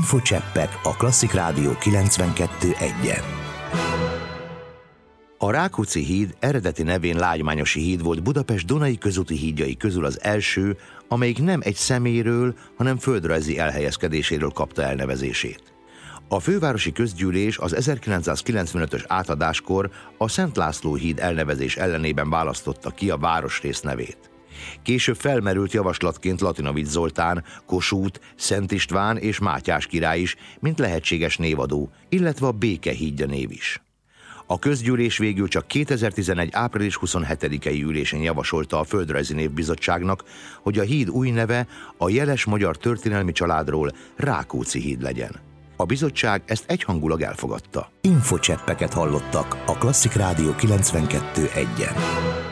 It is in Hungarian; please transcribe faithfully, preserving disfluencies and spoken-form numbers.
Infocseppek a Klasszik Rádió kilencvenkettő egyen. A Rákóczi híd eredeti nevén Lágymányosi híd volt Budapest Dunai közúti hídjai közül az első, amelyik nem egy személyről, hanem földrajzi elhelyezkedéséről kapta elnevezését. A fővárosi közgyűlés az ezerkilencszázkilencvenötös átadáskor a Szent László híd elnevezés ellenében választotta ki a városrész nevét. Később felmerült javaslatként Latinovics Zoltán, Kossuth, Szent István és Mátyás király is, mint lehetséges névadó, illetve a Béke hídja név is. A közgyűlés végül csak kétezer-tizenegy április huszonhetedikei ülésén javasolta a Földrajzi Névbizottságnak, hogy a híd új neve a jeles magyar történelmi családról Rákóczi híd legyen. A bizottság ezt egyhangulag elfogadta. Infocseppeket hallottak a Klasszik Rádió kilencvenkettő egyen.